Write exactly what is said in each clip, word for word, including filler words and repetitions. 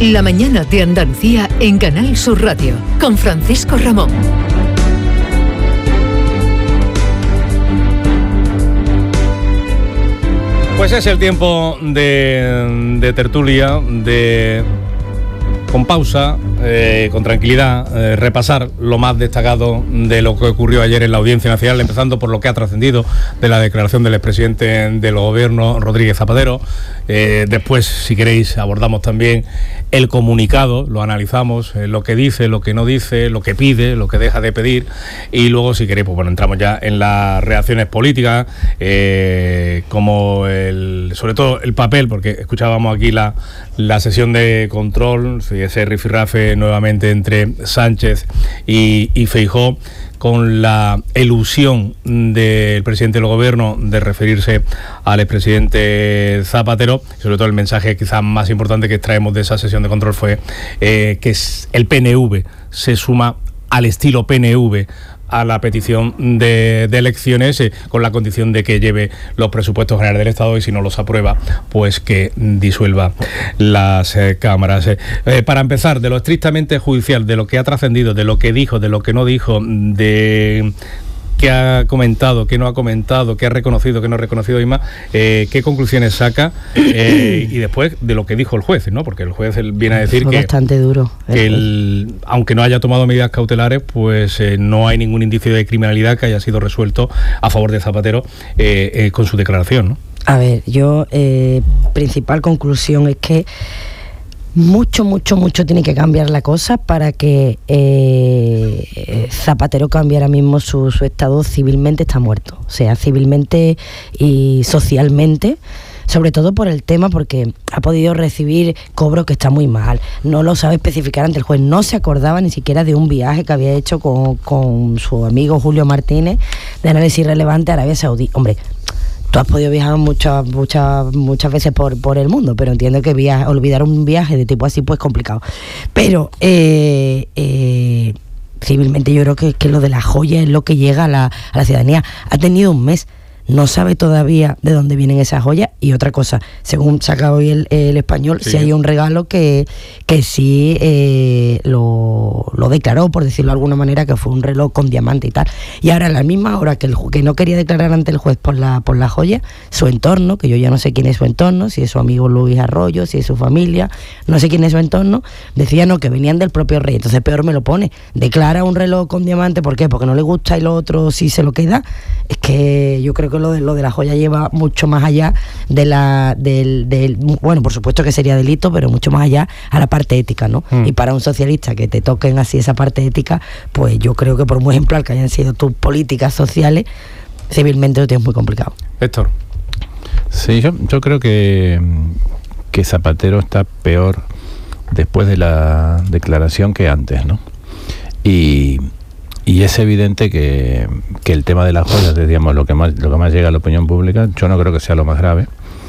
La mañana de Andalucía en Canal Sur Radio, con Francisco Ramón. Pues es el tiempo de, de tertulia, de con pausa, eh, con tranquilidad, eh, repasar lo más destacado de lo que ocurrió ayer en la Audiencia Nacional, empezando por lo que ha trascendido de la declaración del expresidente del Gobierno, Rodríguez Zapatero. Eh, después, si queréis, abordamos también el comunicado, lo analizamos, eh, lo que dice, lo que no dice, lo que pide, lo que deja de pedir, y luego, si queréis, pues bueno, entramos ya en las reacciones políticas, eh, como el, sobre todo el papel, porque escuchábamos aquí la, la sesión de control, ese rifirrafe nuevamente entre Sánchez y, y Feijóo, con la elusión del presidente del Gobierno de referirse al expresidente Zapatero. Sobre todo el mensaje quizás más importante que extraemos de esa sesión de control fue eh, que el P N V se suma al estilo P N V a la petición de, de elecciones, eh, con la condición de que lleve los presupuestos generales del Estado, y si no los aprueba, pues que disuelva las eh, cámaras. Eh, eh, para empezar, de lo estrictamente judicial, de lo que ha trascendido, de lo que dijo, de lo que no dijo, de qué ha comentado, qué no ha comentado, qué ha reconocido, qué no ha reconocido, Inma, eh, qué conclusiones saca, eh, y después de lo que dijo el juez, ¿no? Porque el juez él viene a decir Fue que, bastante duro, que el, aunque no haya tomado medidas cautelares, pues eh, no hay ningún indicio de criminalidad que haya sido resuelto a favor de Zapatero eh, eh, con su declaración, ¿no? A ver, yo, eh, principal conclusión es que mucho, mucho, mucho tiene que cambiar la cosa para que eh, Zapatero cambie ahora mismo su, su estado. Civilmente está muerto, o sea, civilmente y socialmente, sobre todo por el tema, porque ha podido recibir cobro que está muy mal, no lo sabe especificar ante el juez, no se acordaba ni siquiera de un viaje que había hecho con, con su amigo Julio Martínez de análisis relevante a Arabia Saudí. Hombre, tú has podido viajar muchas muchas muchas veces por, por el mundo, pero entiendo que viaja, olvidar un viaje de tipo así pues complicado. Pero eh, eh, civilmente yo creo que, que lo de la joya es lo que llega a la, a la ciudadanía. Ha tenido un mes, no sabe todavía de dónde vienen esas joyas. Y otra cosa, según saca hoy el, el Español, sí. Si hay un regalo que, que sí eh, lo, lo declaró, por decirlo de alguna manera, que fue un reloj con diamante y tal. Y ahora, a la misma hora que, el, que no quería declarar ante el juez por la, por la joya, su entorno, que yo ya no sé quién es su entorno, si es su amigo Luis Arroyo, si es su familia, no sé quién es su entorno, decía no, que venían del propio rey. Entonces peor me lo pone, declara un reloj con diamante, ¿por qué? Porque no le gusta, y lo otro sí se lo queda. Es que yo creo que lo de, lo de la joya lleva mucho más allá de la del, del bueno, por supuesto que sería delito, pero mucho más allá a la parte ética, ¿no? Mm. Y para un socialista que te toquen así esa parte ética, pues yo creo que por muy ejemplar que hayan sido tus políticas sociales, civilmente lo tienes muy complicado. Héctor. Sí, yo, yo creo que, que Zapatero está peor después de la declaración que antes, ¿no? Y Y es evidente que, que el tema de las joyas, digamos, lo que más lo que más llega a la opinión pública, yo no creo que sea lo más grave,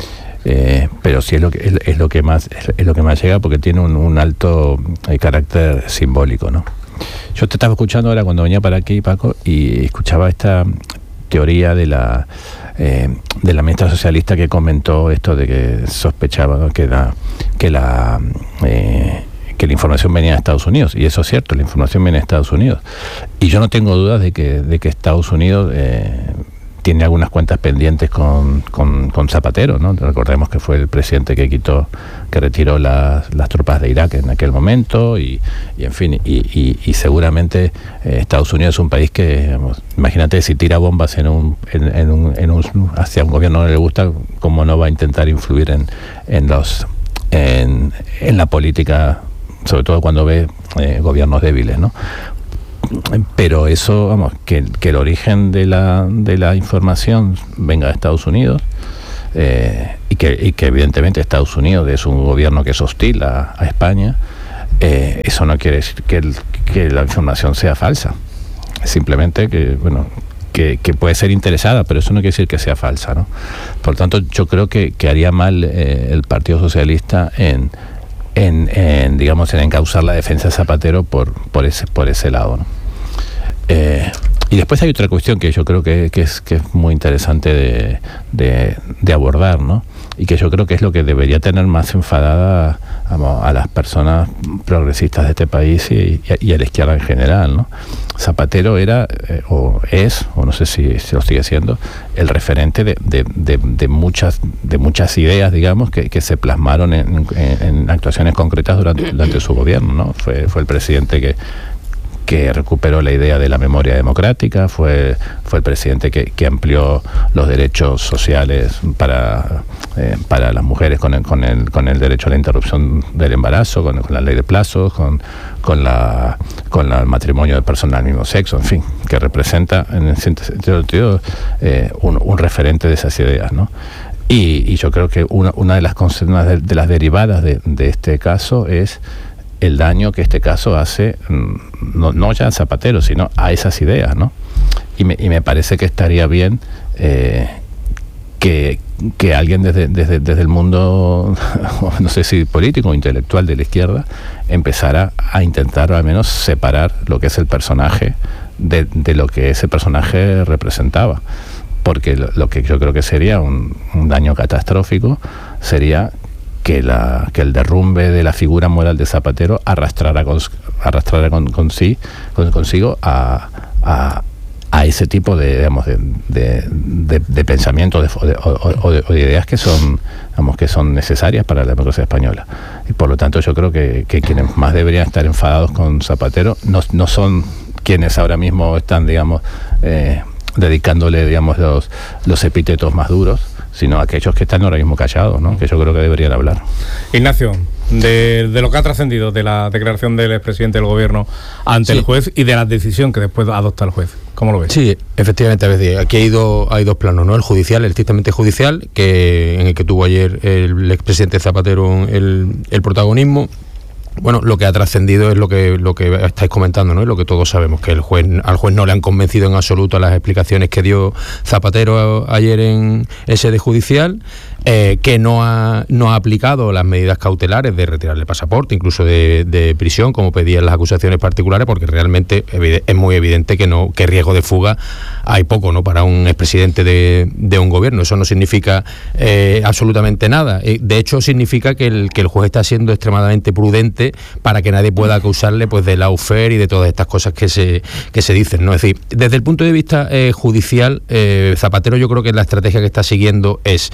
eh, pero sí es lo que es, es lo que más es, es lo que más llega, porque tiene un, un alto eh, carácter simbólico, ¿no? Yo te estaba escuchando ahora cuando venía para aquí, Paco, y escuchaba esta teoría de la eh, de la ministra socialista que comentó esto de que sospechaba que la que la eh, que la información venía de Estados Unidos, y eso es cierto, la información viene de Estados Unidos, y yo no tengo dudas de que de que Estados Unidos eh, tiene algunas cuentas pendientes con, con, con Zapatero, ¿no? Recordemos que fue el presidente que quitó, que retiró las, las tropas de Irak en aquel momento, y, y en fin, y, y, y seguramente eh, Estados Unidos es un país que, digamos, imagínate si tira bombas en un, en, en un, en un hacia un gobierno que no le gusta, cómo no va a intentar influir en, en los en, en la política, sobre todo cuando ve eh, gobiernos débiles, ¿no? Pero eso, vamos, que, que el origen de la, de la información venga de Estados Unidos, eh, y, que, y que evidentemente Estados Unidos es un gobierno que es hostil a, a España, eh, eso no quiere decir que, el, que la información sea falsa, simplemente que, bueno, que, que puede ser interesada, pero eso no quiere decir que sea falsa, ¿no? Por tanto, yo creo que, que haría mal eh, el Partido Socialista en En, en digamos en encauzar la defensa de Zapatero por por ese por ese lado, ¿no? Eh, y después hay otra cuestión que yo creo que, que es que es muy interesante de, de, de abordar, ¿no? y que yo creo que es lo que debería tener más enfadada vamos, a las personas progresistas de este país y, y, y a la izquierda en general, ¿no? Zapatero era, eh, o es, o no sé si, si lo sigue siendo, el referente de, de, de, de, muchas, de muchas ideas, digamos, que, que se plasmaron en, en, en actuaciones concretas durante, durante su gobierno, ¿no? Fue, fue el presidente que que recuperó la idea de la memoria democrática, fue, fue el presidente que, que amplió los derechos sociales para, eh, para las mujeres con el, con, el, con el derecho a la interrupción del embarazo, con, con la ley de plazos, con, con, la, con la, el matrimonio de personas del mismo sexo, en fin, que representa en el sentido eh, un, un referente de esas ideas, ¿no? Y, y yo creo que una, una de las una de, de las derivadas de, de este caso es el daño que este caso hace, no, no ya a Zapatero, sino a esas ideas, ¿no? Y me, y me parece que estaría bien eh, que, que alguien desde, desde, desde el mundo, no sé si político o intelectual de la izquierda, empezara a intentar al menos separar lo que es el personaje de, de lo que ese personaje representaba. Porque lo, lo que yo creo que sería un, un daño catastrófico sería que, la, que el derrumbe de la figura moral de Zapatero arrastrara, con, arrastrara con, con sí, con, consigo a, a, a ese tipo de, digamos, de, de, de, de pensamientos de, de, o, o, de, o de ideas que son, digamos, que son necesarias para la democracia española. Y por lo tanto yo creo que, que quienes más deberían estar enfadados con Zapatero no, no son quienes ahora mismo están, digamos, eh, dedicándole, digamos, los, los epítetos más duros, sino aquellos que están ahora mismo callados, ¿no? Que yo creo que deberían hablar. Ignacio, de, de lo que ha trascendido de la declaración del expresidente del gobierno ante sí. el juez y de la decisión que después adopta el juez, ¿cómo lo ves? Sí, efectivamente, a veces aquí hay dos, hay dos planos, ¿no? El judicial, el estrictamente judicial, que en el que tuvo ayer el expresidente Zapatero el, el protagonismo. Bueno, lo que ha trascendido es lo que lo que estáis comentando, ¿no? Y lo que todos sabemos, que el juez al juez no le han convencido en absoluto las explicaciones que dio Zapatero a, ayer en sede judicial, eh, que no ha no ha aplicado las medidas cautelares de retirarle el pasaporte, incluso de, de prisión, como pedían las acusaciones particulares, porque realmente es muy evidente que no que riesgo de fuga hay poco, ¿no? Para un expresidente de, de un gobierno. Eso no significa eh, absolutamente nada. De hecho, significa que el que el juez está siendo extremadamente prudente para que nadie pueda acusarle pues de lawfare y de todas estas cosas que se que se dicen, ¿no? Es decir, desde el punto de vista eh, judicial, eh, Zapatero yo creo que la estrategia que está siguiendo es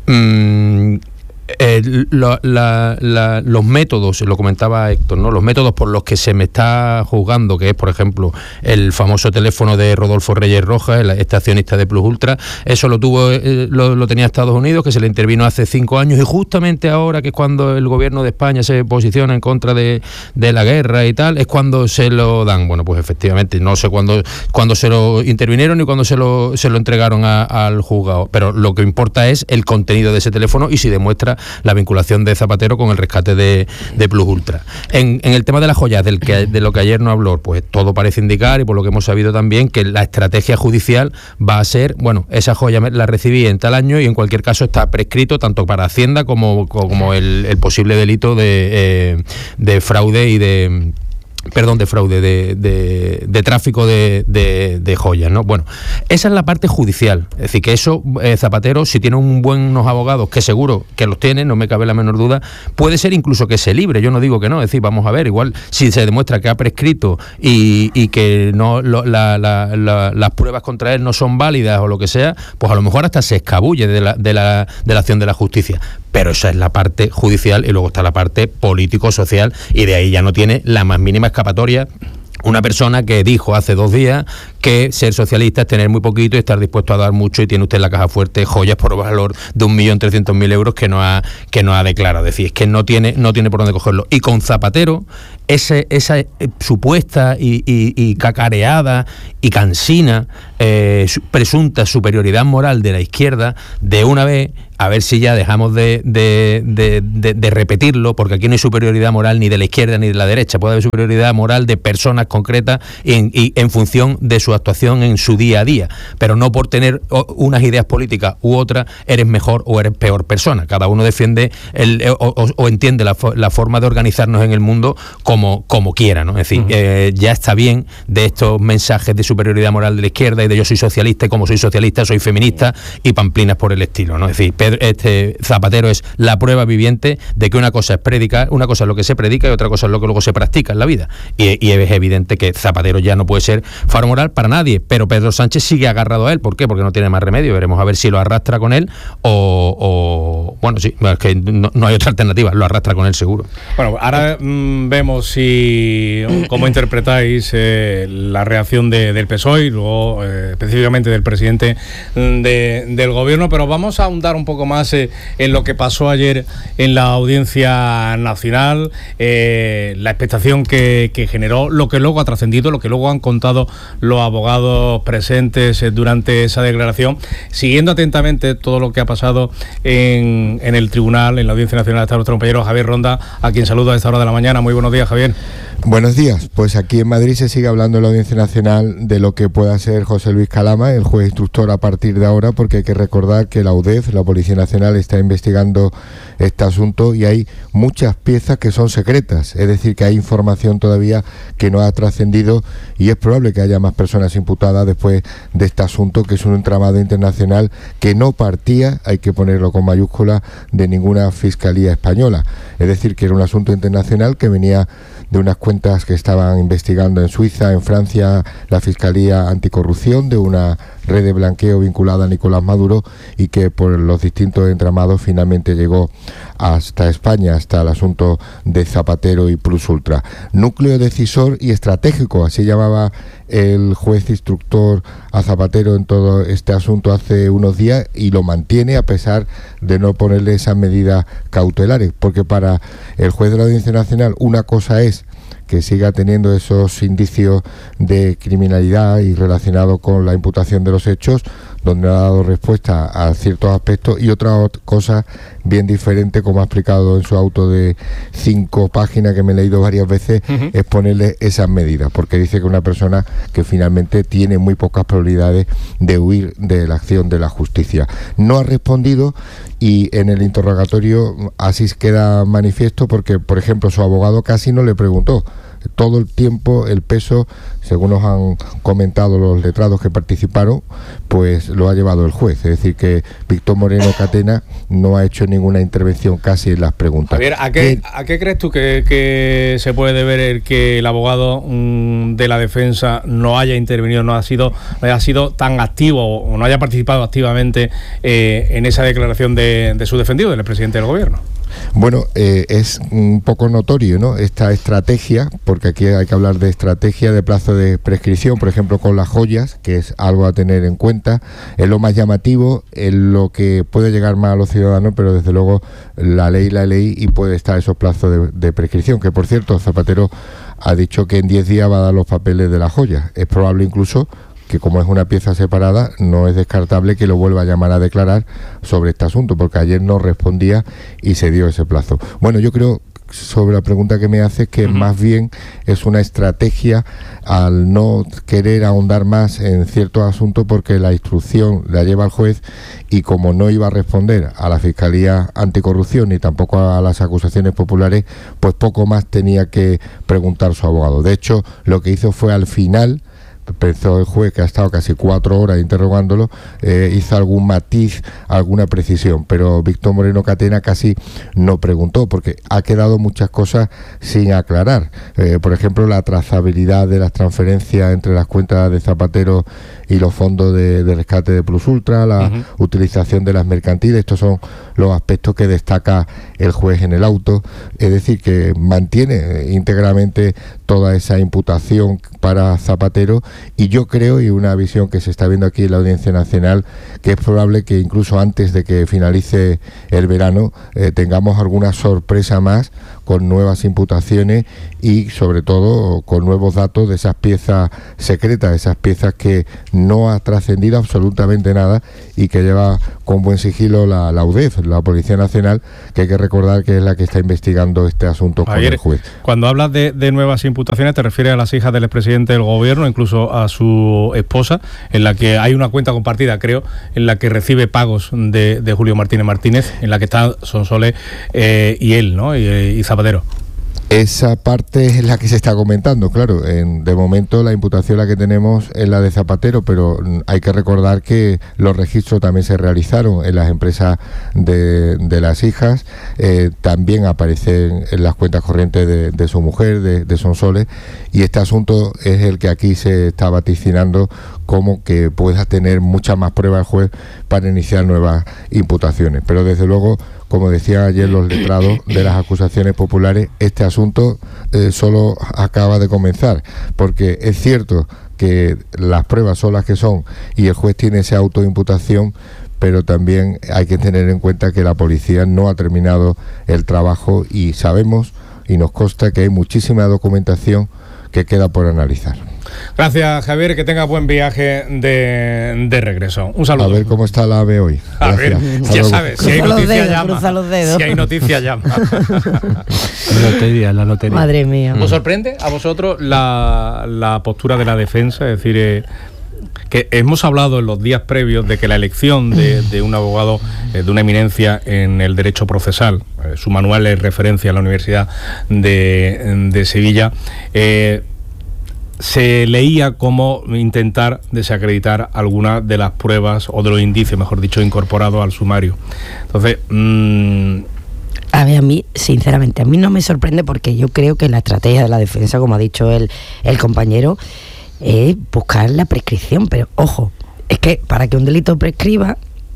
mmm, Eh, lo, la, la, los métodos, lo comentaba Héctor, ¿no? Los métodos por los que se me está juzgando, que es, por ejemplo, el famoso teléfono de Rodolfo Reyes Rojas, el, este accionista de Plus Ultra, eso lo tuvo, eh, lo, lo tenía Estados Unidos, que se le intervino hace cinco años, y justamente ahora, que es cuando el gobierno de España se posiciona en contra de, de la guerra y tal, es cuando se lo dan. Bueno, pues efectivamente, no sé cuándo, cuándo se lo intervinieron ni cuándo se lo, se lo entregaron a, al juzgado, pero lo que importa es el contenido de ese teléfono y si demuestra la vinculación de Zapatero con el rescate de, de Plus Ultra. En, en el tema de las joyas, del que, de lo que ayer no habló, pues todo parece indicar, y por lo que hemos sabido también, que la estrategia judicial va a ser, bueno, esa joya la recibí en tal año y en cualquier caso está prescrito tanto para Hacienda como, como el, el posible delito de, eh, de fraude y de... perdón, de fraude, de, de, de tráfico de, de, de joyas, ¿no? Bueno, esa es la parte judicial. Es decir, que eso, eh, Zapatero, si tiene un buenos abogados, que seguro que los tiene, no me cabe la menor duda, puede ser incluso que se libre. Yo no digo que no, es decir, vamos a ver, igual si se demuestra que ha prescrito y, y que no lo, la, la, la, las pruebas contra él no son válidas o lo que sea, pues a lo mejor hasta se escabulle de la, de la, de la acción de la justicia. Pero esa es la parte judicial y luego está la parte político-social, y de ahí ya no tiene la más mínima escapatoria una persona que dijo hace dos días que ser socialista es tener muy poquito y estar dispuesto a dar mucho, y tiene usted en la caja fuerte joyas por valor de un millón trescientos mil euros que no ha que no ha declarado. Es decir, es que no tiene no tiene por dónde cogerlo. Y con Zapatero, ese, esa eh, supuesta y, y, y cacareada y cansina eh, su, presunta superioridad moral de la izquierda, de una vez, a ver si ya dejamos de, de, de, de, de repetirlo, porque aquí no hay superioridad moral ni de la izquierda ni de la derecha. Puede haber superioridad moral de personas concretas y en, y en función de su su actuación en su día a día, pero no por tener unas ideas políticas u otras eres mejor o eres peor persona. Cada uno defiende el, o, o, o entiende la, la forma de organizarnos en el mundo como, como quiera, ¿no? Es decir, uh-huh. eh, ya está bien de estos mensajes de superioridad moral de la izquierda y de yo soy socialista y como soy socialista soy feminista y pamplinas por el estilo, ¿no? Es decir, Pedro, este Zapatero es la prueba viviente de que una cosa es predicar, una cosa es lo que se predica y otra cosa es lo que luego se practica en la vida. Y, y es evidente que Zapatero ya no puede ser faro moral para nadie, pero Pedro Sánchez sigue agarrado a él. ¿Por qué? Porque no tiene más remedio. Veremos a ver si lo arrastra con él o, o bueno, sí, es que no, no hay otra alternativa, lo arrastra con él seguro. Bueno, ahora mmm, vemos si cómo interpretáis eh, la reacción de, del P S O E y luego eh, específicamente del presidente de, del gobierno, pero vamos a ahondar un poco más eh, en lo que pasó ayer en la Audiencia Nacional, eh, la expectación que, que generó, lo que luego ha trascendido, lo que luego han contado los abogados presentes eh, durante esa declaración, siguiendo atentamente todo lo que ha pasado en, en el tribunal, en la Audiencia Nacional. Está nuestro compañero Javier Ronda, a quien saludo a esta hora de la mañana. Muy buenos días, Javier. Buenos días. Pues aquí en Madrid se sigue hablando en la Audiencia Nacional de lo que pueda ser José Luis Calama, el juez instructor, a partir de ahora, porque hay que recordar que la U D E F, la Policía Nacional, está investigando este asunto y hay muchas piezas que son secretas, es decir, que hay información todavía que no ha trascendido y es probable que haya más personas imputadas después de este asunto, que es un entramado internacional que no partía, hay que ponerlo con mayúscula, de ninguna fiscalía española. Es decir, que era un asunto internacional que venía de unas cuentas que estaban investigando en Suiza, en Francia, la Fiscalía Anticorrupción, de una red de blanqueo vinculada a Nicolás Maduro y que por los distintos entramados finalmente llegó hasta España, hasta el asunto de Zapatero y Plus Ultra. Núcleo decisor y estratégico, así llamaba el juez instructor a Zapatero en todo este asunto hace unos días, y lo mantiene a pesar de no ponerle esas medidas cautelares, porque para el juez de la Audiencia Nacional una cosa es que siga teniendo esos indicios de criminalidad y relacionado con la imputación de los hechos, donde ha dado respuesta a ciertos aspectos, y otra cosa bien diferente, como ha explicado en su auto de cinco páginas que me he leído varias veces, uh-huh. es ponerle esas medidas, porque dice que una persona que finalmente tiene muy pocas probabilidades de huir de la acción de la justicia. No ha respondido, y en el interrogatorio así queda manifiesto, porque por ejemplo su abogado casi no le preguntó. Todo el tiempo el peso, según nos han comentado los letrados que participaron, pues lo ha llevado el juez. Es decir, que Víctor Moreno Catena no ha hecho ninguna intervención casi en las preguntas. Javier, ¿a qué, ¿a qué crees tú que, que se puede deber el que el abogado mmm, de la defensa no haya intervenido, no ha sido, no haya sido tan activo o no haya participado activamente eh, en esa declaración de, de su defendido, del presidente del gobierno? Bueno, eh, es un poco notorio, ¿no?, esta estrategia, porque aquí hay que hablar de estrategia de plazo de prescripción, por ejemplo, con las joyas, que es algo a tener en cuenta. Es lo más llamativo, es lo que puede llegar más a los ciudadanos, pero desde luego la ley, la ley, y puede estar esos plazos de, de prescripción, que por cierto, Zapatero ha dicho que en diez días va a dar los papeles de las joyas. Es probable incluso que, como es una pieza separada, no es descartable que lo vuelva a llamar a declarar sobre este asunto, porque ayer no respondía y se dio ese plazo. Bueno, yo creo, sobre la pregunta que me hace, que uh-huh. más bien es una estrategia al no querer ahondar más en ciertos asuntos, porque la instrucción la lleva el juez, y como no iba a responder a la Fiscalía Anticorrupción ni tampoco a las acusaciones populares, pues poco más tenía que preguntar su abogado. De hecho, lo que hizo fue, al final, pensó el juez, que ha estado casi cuatro horas interrogándolo, eh, hizo algún matiz, alguna precisión, pero Víctor Moreno Catena casi no preguntó, porque ha quedado muchas cosas sin aclarar. Eh, por ejemplo, la trazabilidad de las transferencias entre las cuentas de Zapatero y los fondos de, de rescate de Plus Ultra, la uh-huh. utilización de las mercantiles. Estos son los aspectos que destaca el juez en el auto. Es decir, que mantiene íntegramente toda esa imputación para Zapatero, y yo creo, y una visión que se está viendo aquí en la Audiencia Nacional, que es probable que incluso antes de que finalice el verano eh, tengamos alguna sorpresa más con nuevas imputaciones y sobre todo con nuevos datos de esas piezas secretas, esas piezas que no ha trascendido absolutamente nada y que lleva con buen sigilo la, la U D E F, la Policía Nacional, que hay que recordar que es la que está investigando este asunto con Ayer, el juez. Cuando hablas de, de nuevas imputaciones, ¿te refieres a las hijas del expresidente del gobierno, incluso a su esposa, en la que hay una cuenta compartida, creo, en la que recibe pagos de, de Julio Martínez Martínez, en la que están Sonsoles eh, y él, ¿no? Y, y Zapatero? Esa parte es la que se está comentando, claro. En, de momento la imputación la que tenemos es la de Zapatero, pero hay que recordar que los registros también se realizaron en las empresas de, de las hijas, eh, también aparecen en las cuentas corrientes de, de su mujer, de, de Sonsoles, y este asunto es el que aquí se está vaticinando como que pueda tener muchas más pruebas el juez para iniciar nuevas imputaciones. Pero desde luego, como decían ayer los letrados de las acusaciones populares, este asunto eh, solo acaba de comenzar, porque es cierto que las pruebas son las que son y el juez tiene esa autoimputación, pero también hay que tener en cuenta que la policía no ha terminado el trabajo y sabemos y nos consta que hay muchísima documentación que queda por analizar. Gracias, Javier, que tenga buen viaje de, de regreso. Un saludo. A ver cómo está la AVE hoy. A ver, ya sabes, si hay noticia llama. Si hay noticia llama. La lotería, la lotería. Madre mía. ¿Os sorprende a vosotros la, la postura de la defensa? Es decir, eh, que hemos hablado en los días previos de que la elección de, de un abogado eh, de una eminencia en el derecho procesal, eh, su manual es referencia a la Universidad de, de Sevilla, eh, se leía como intentar desacreditar algunas de las pruebas o de los indicios, mejor dicho, incorporados al sumario. Entonces, mmm... a ver, a mí, sinceramente, a mí no me sorprende, porque yo creo que la estrategia de la defensa, como ha dicho el, el compañero, es buscar la prescripción. Pero ojo, es que para que un delito prescriba,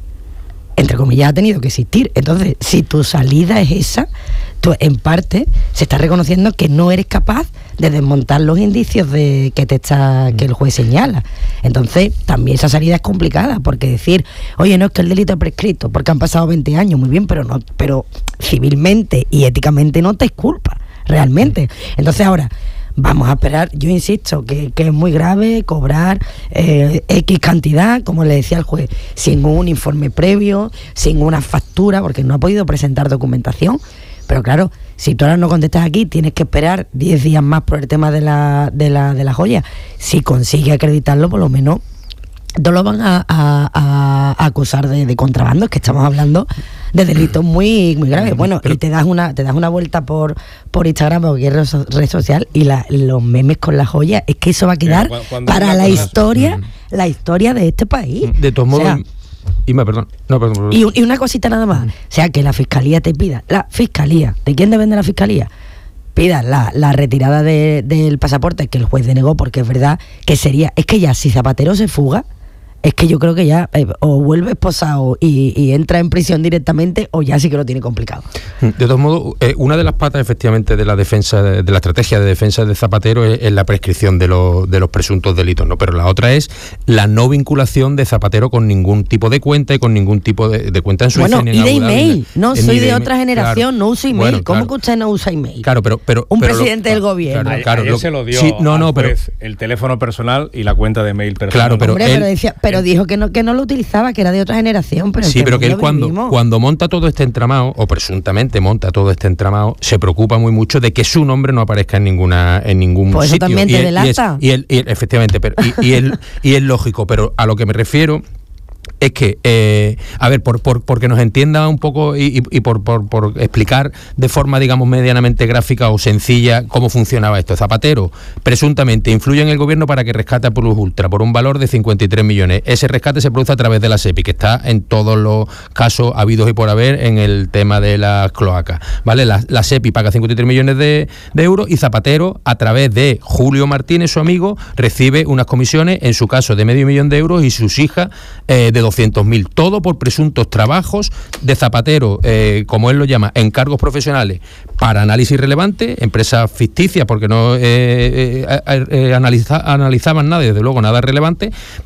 entre comillas, ha tenido que existir. Entonces, si tu salida es esa, tú en parte se está reconociendo que no eres capaz de desmontar los indicios de que te está que el juez señala. Entonces, también esa salida es complicada, porque decir, oye, no, es que el delito es prescrito porque han pasado veinte años, muy bien, pero no, pero civilmente y éticamente no te es culpa, realmente. Entonces, ahora vamos a esperar. Yo insisto que, que es muy grave cobrar eh, X cantidad, como le decía el juez, sin un informe previo, sin una factura, porque no ha podido presentar documentación. Pero claro, si tú ahora no contestas aquí, tienes que esperar diez días más por el tema de la, de la, de la joya. Si consigue acreditarlo, por lo menos no lo van a, a, a acusar de, de contrabando. Es que estamos hablando de delitos muy muy graves. Bueno, y te das una te das una vuelta por por Instagram o cualquier red social y la, los memes con la joya, es que eso va a quedar cuando, cuando para la historia, uh-huh. la historia de este país. De todos modos, o sea, Ima, perdón. No, perdón, perdón. Y, y una cosita nada más. O sea, que la fiscalía te pida, la fiscalía, ¿de quién depende la fiscalía? Pida la, la retirada de, del pasaporte, que el juez denegó, porque es verdad que sería, es que ya si Zapatero se fuga, es que yo creo que ya eh, o vuelve esposado y, y entra en prisión directamente, o ya sí que lo tiene complicado. De todos modos, eh, una de las patas efectivamente de la defensa, de, de la estrategia de defensa de Zapatero es, es la prescripción de, lo, de los presuntos delitos, ¿no? Pero la otra es la no vinculación de Zapatero con ningún tipo de cuenta y con ningún tipo de, de cuenta en su Bueno, y de email. No, soy de, de otra generación, claro, no uso email. Bueno, ¿Cómo claro. que usted no usa email? Claro, pero... pero Un pero presidente lo, del gobierno. Claro, claro, ayer lo, se lo dio sí, no, no, pero, juez, el teléfono personal y la cuenta de mail personal. Claro, pero Hombre, él, pero, decía, pero dijo que no, que no lo utilizaba, que era de otra generación. Pero sí, pero que él cuando, cuando monta todo este entramado, o presuntamente monta todo este entramado, se preocupa muy mucho de que su nombre no aparezca en ninguna en ningún pues sitio. Eso también te y delata. Y, él, y, él, y él, efectivamente, pero, y, y, él, y es lógico, pero a lo que me refiero es que, eh, a ver, por, por porque nos entienda un poco y, y, y por, por, por explicar de forma, digamos, medianamente gráfica o sencilla cómo funcionaba esto. Zapatero presuntamente influye en el gobierno para que rescate a Plus Ultra por un valor de cincuenta y tres millones. Ese rescate se produce a través de la SEPI, que está en todos los casos habidos y por haber en el tema de las cloacas, ¿vale? La, la SEPI paga cincuenta y tres millones de, de euros y Zapatero, a través de Julio Martínez, su amigo, recibe unas comisiones, en su caso de medio millón de euros, y sus hijas eh, de doscientos mil, todo por presuntos trabajos de Zapatero, eh, como él lo llama, encargos profesionales para análisis relevante, empresas ficticias porque no eh, eh, eh, analiza, analizaban nada, desde luego nada relevante,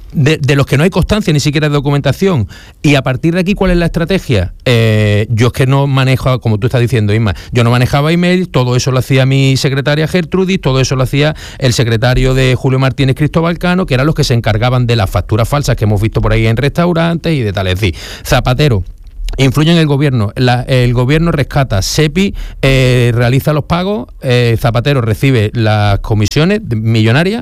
de, de los que no hay constancia ni siquiera de documentación. Y a partir de aquí, ¿cuál es la estrategia? Eh, yo es que no manejo, como tú estás diciendo, Isma, yo no manejaba email, todo eso lo hacía mi secretaria Gertrudis, todo eso lo hacía el secretario de Julio Martínez Cristóbal Cano, que eran los que se encargaban de las facturas falsas que hemos visto por ahí en restaurantes y de tal. Es decir, Zapatero influye en el gobierno, la, el gobierno rescata, SEPI eh, realiza los pagos, eh, Zapatero recibe las comisiones millonarias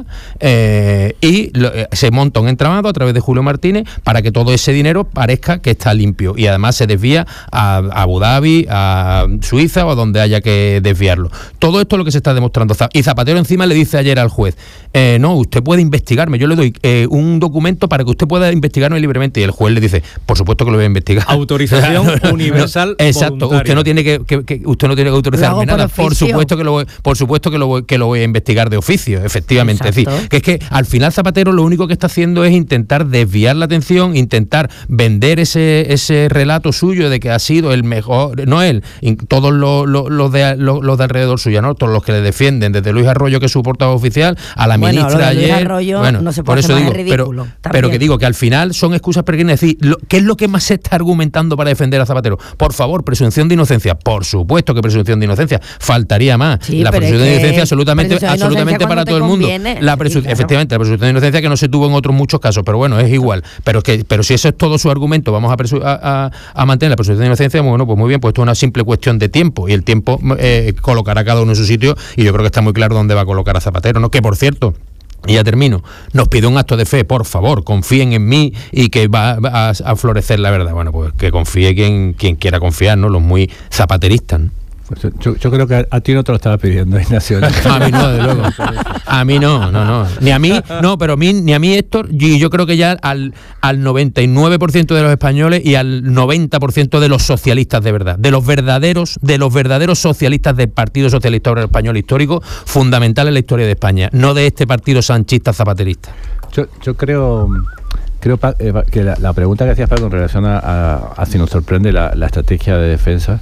eh, y lo, eh, se monta un entramado a través de Julio Martínez para que todo ese dinero parezca que está limpio y además se desvía a, a Abu Dhabi, a Suiza o a donde haya que desviarlo. Todo esto es lo que se está demostrando. Y Zapatero encima le dice ayer al juez, eh, no, usted puede investigarme, yo le doy eh, un documento para que usted pueda investigarme libremente, y el juez le dice, por supuesto que lo voy a investigar. Autorización universal. No, exacto, voluntaria. Usted no tiene que, que, que usted no tiene que autorizarme nada. Por, por supuesto que lo voy, por supuesto que lo voy, que lo voy a investigar de oficio, efectivamente. Exacto. Es decir, que es que al final Zapatero lo único que está haciendo es intentar desviar la atención, intentar vender ese ese relato suyo de que ha sido el mejor, no él, todos los, los, los de los, los de alrededor suya, ¿no? Todos los que le defienden, desde Luis Arroyo, que es su portavoz oficial, a la bueno, ministra Luis ayer. Arroyo, bueno, no se por puede eso digo, ridículo, pero, pero que digo que al final son excusas peregrinas. Es decir, lo, ¿qué es lo que más se está argumentando para defender a Zapatero? Por favor, presunción de inocencia. Por supuesto que presunción de inocencia. Faltaría más. Sí, la presunción de inocencia absolutamente, presunción de absolutamente inocencia para todo el mundo. La presu- sí, claro. Efectivamente, la presunción de inocencia que no se tuvo en otros muchos casos, pero bueno, es igual. Pero que, pero si eso es todo su argumento, vamos a, presu- a, a, a mantener la presunción de inocencia, bueno, pues muy bien, pues esto es una simple cuestión de tiempo. Y el tiempo eh, colocará a cada uno en su sitio, y yo creo que está muy claro dónde va a colocar a Zapatero, ¿no? Que por cierto, y ya termino, nos pide un acto de fe, por favor, confíen en mí y que va a, a florecer la verdad. Bueno, pues que confíe quien, quien quiera confiar, ¿no? Los muy zapateristas, ¿no? Pues yo, yo creo que a, a ti no te lo estaba pidiendo, Ignacio. A mí no, de luego. A mí no, no, no. Ni a mí, no, pero a mí, ni a mí, Héctor, y yo creo que ya al, al noventa y nueve por ciento de los españoles y al noventa por ciento de los socialistas de verdad, de los verdaderos, de los verdaderos socialistas del Partido Socialista Obrero Español histórico, fundamental en la historia de España, no de este partido sanchista zapaterista. Yo, yo creo... Creo que la, la pregunta que hacías, Paco, en relación a, a, a si nos sorprende la, la estrategia de defensa,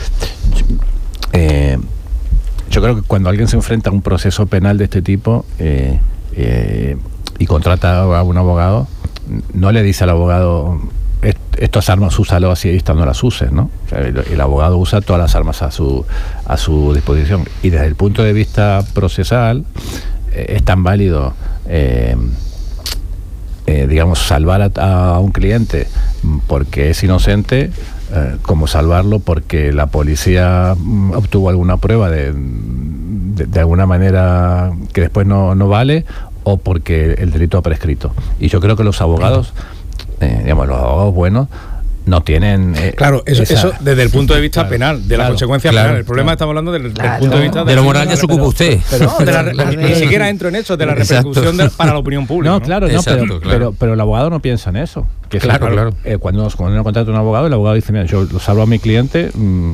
eh, yo creo que cuando alguien se enfrenta a un proceso penal de este tipo eh, eh, y contrata a un abogado, no le dice al abogado, estas armas úsalo así y estas no las uses, ¿no? O sea, el, el abogado usa todas las armas a su, a su disposición. Y desde el punto de vista procesal, eh, es tan válido... Eh, Eh, digamos, salvar a, a un cliente porque es inocente, eh, como salvarlo porque la policía obtuvo alguna prueba de, de, de alguna manera que después no, no vale, o porque el delito ha prescrito. Y yo creo que los abogados, eh, digamos, los abogados buenos, no tienen... Eh, claro, eso, esa, eso desde el punto de vista claro, penal, de claro, la consecuencia claro, penal. El problema claro, estamos hablando del, claro, del punto de vista... De, de lo moral ya se ocupa usted. Pero, no, de la, claro, ni claro. siquiera entro en eso, de la repercusión de, para la opinión pública. No, ¿no? claro, no, Exacto, pero, claro. Pero, pero el abogado no piensa en eso. Que claro, es, claro. Eh, cuando, nos, cuando uno contrata a un abogado, el abogado dice, mira, yo lo salvo a mi cliente mmm,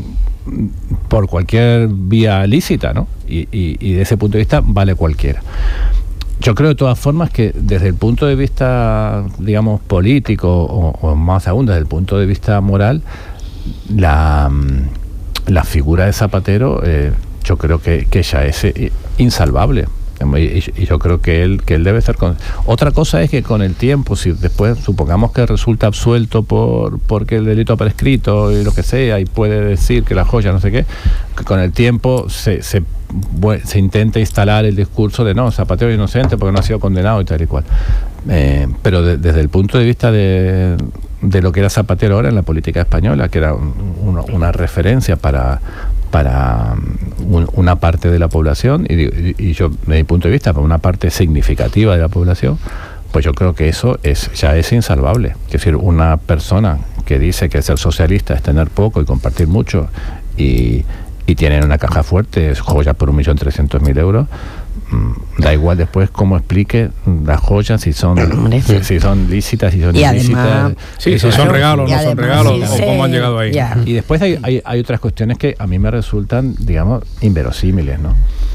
por cualquier vía lícita, ¿no? Y, y, y de ese punto de vista vale cualquiera. Yo creo de todas formas que desde el punto de vista, digamos, político, o, o más aún desde el punto de vista moral, la, la figura de Zapatero eh, yo creo que, que ya es eh, insalvable. Y, y yo creo que él que él debe ser con... Otra cosa es que con el tiempo, si después supongamos que resulta absuelto por porque el delito ha prescrito y lo que sea, y puede decir que la joya no sé qué, que con el tiempo se, se, se intenta instalar el discurso de no, Zapatero es inocente porque no ha sido condenado y tal y cual. Eh, pero de, desde el punto de vista de, de lo que era Zapatero ahora en la política española, que era un, una, una referencia para para un, una parte de la población, y, y, y yo, desde mi punto de vista, para una parte significativa de la población, pues yo creo que eso es ya es insalvable. Es decir, una persona que dice que ser socialista es tener poco y compartir mucho, y, y tienen una caja fuerte, es joya por un millón trescientos mil euros, da igual después cómo explique las joyas, si son si, si son lícitas, si son y ilícitas, además, sí, si son regalos, no son regalos, sí, o sí, cómo han llegado ahí. Yeah. Y después hay, hay, hay otras cuestiones que a mí me resultan, digamos, inverosímiles, ¿no?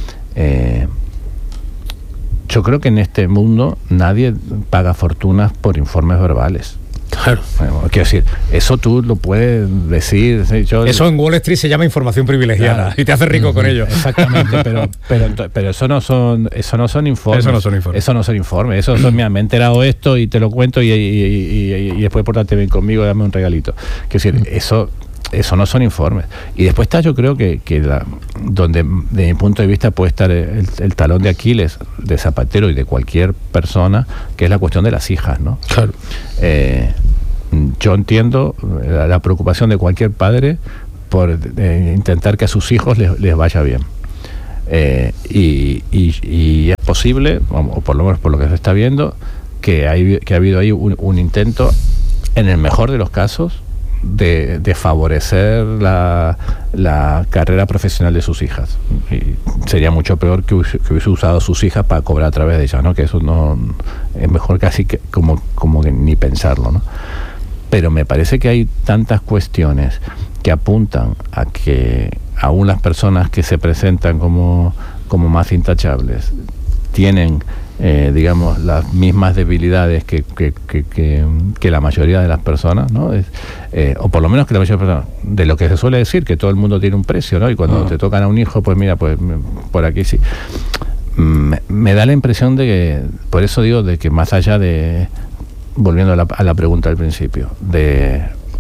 Eh, yo creo que en este mundo nadie paga fortunas por informes verbales. Claro. Bueno, quiero decir, eso tú lo puedes decir. Yo, eso en Wall Street se llama información privilegiada, claro, y te hace rico uh-huh. con ello. Exactamente, pero, pero, pero eso no son, eso no son informes. Eso no son informes. Eso no son informes. Eso son, mira, me he enterado esto y te lo cuento y, y, y, y, y después pórtate bien conmigo y dame un regalito. Quiero decir, eso. Eso no son informes. Y después está, yo creo que, que la, donde, de mi punto de vista, puede estar el, el talón de Aquiles de Zapatero y de cualquier persona, que es la cuestión de las hijas, ¿no? Claro. Eh, yo entiendo la, la preocupación de cualquier padre por eh, intentar que a sus hijos les, les vaya bien. Eh, y, y, y es posible, o por lo menos por lo que se está viendo, que, hay, que ha habido ahí un, un intento, en el mejor de los casos, De, de favorecer la, la carrera profesional de sus hijas. Y sería mucho peor que hubiese, que hubiese usado a sus hijas para cobrar a través de ellas, ¿no? Que eso no es mejor casi que como, como que ni pensarlo, ¿no? Pero me parece que hay tantas cuestiones que apuntan a que aún las personas que se presentan como, como más intachables tienen Eh, digamos, las mismas debilidades que, que, que, que, que la mayoría de las personas, ¿no? Es, eh, o por lo menos que la mayoría de las personas, de lo que se suele decir, que todo el mundo tiene un precio, ¿no? Y cuando uh-huh. te tocan a un hijo, pues mira, pues por aquí sí. Me, me da la impresión de que, por eso digo, de que más allá de, volviendo a la, a la pregunta al principio, de,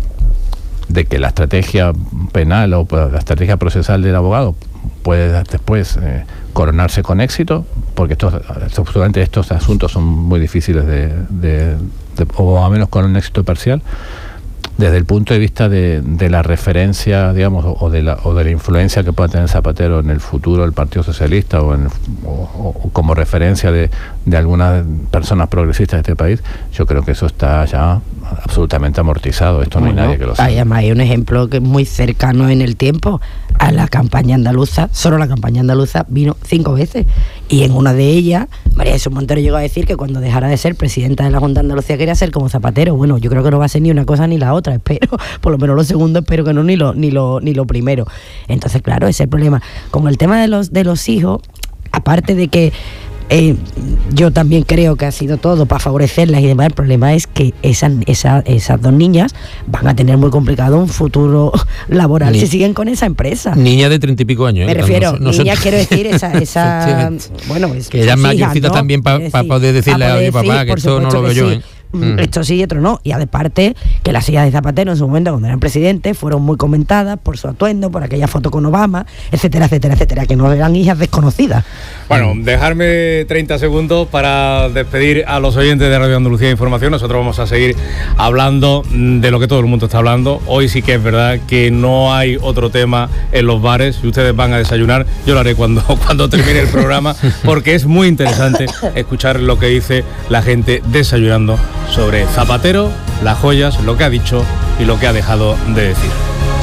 de que la estrategia penal o la estrategia procesal del abogado puede después eh, coronarse con éxito, porque estos, absolutamente estos asuntos son muy difíciles de, de, de, o a menos con un éxito parcial, desde el punto de vista de, de la referencia, digamos, o de la, o de la influencia que pueda tener Zapatero en el futuro del Partido Socialista o, en el, o, o como referencia de, de algunas personas progresistas de este país, yo creo que eso está ya absolutamente amortizado. Esto no bueno, hay nadie que lo sepa. Además hay un ejemplo que es muy cercano en el tiempo a la campaña andaluza. Solo la campaña andaluza vino cinco veces y en una de ellas María Jesús Montero llegó a decir que cuando dejara de ser presidenta de la Junta de Andalucía quería ser como Zapatero. Bueno, yo creo que no va a ser ni una cosa ni la otra, espero, por lo menos lo segundo espero que no, ni lo ni lo ni lo primero. Entonces, claro, ese es el problema. Con el tema de los de los hijos, aparte de que Eh, yo también creo que ha sido todo para favorecerlas y demás. El problema es que esas, esas, esas dos niñas van a tener muy complicado un futuro laboral Ni, si siguen con esa empresa. Niña de treinta y pico años. Me ¿eh? refiero, no, no niñas, son... quiero decir, esa, esa bueno, es que ella es mayorcita, ¿no? También para pa poder decirle a oye papá que esto no lo veo yo, ¿eh? Mm. Esto sí y otro no. Y aparte que las hijas de Zapatero en su momento cuando eran presidentes fueron muy comentadas por su atuendo, por aquella foto con Obama, etcétera, etcétera, etcétera, que no eran hijas desconocidas. Bueno, dejarme treinta segundos para despedir a los oyentes de Radio Andalucía Información. Nosotros vamos a seguir hablando de lo que todo el mundo está hablando. Hoy sí que es verdad que no hay otro tema en los bares. Si ustedes van a desayunar, yo lo haré cuando, cuando termine el programa, porque es muy interesante escuchar lo que dice la gente desayunando sobre Zapatero, las joyas, lo que ha dicho y lo que ha dejado de decir.